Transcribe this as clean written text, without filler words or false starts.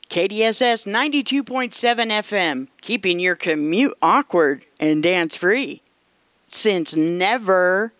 KDSS 92.7 FM, keeping your commute awkward and dance-free. Since never.